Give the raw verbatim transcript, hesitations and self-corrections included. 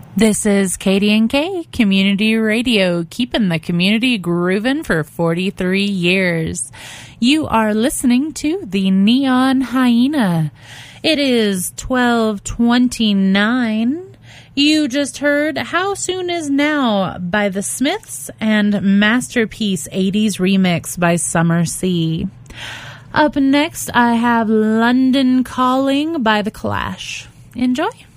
This is K D N K Community Radio, keeping the community grooving for forty-three years. You are listening to the Neon Hyena. It is twelve twenty-nine. You just heard How Soon Is Now by The Smiths and Masterpiece eighties Remix by Summer C. Up next, I have London Calling by The Clash. Enjoy.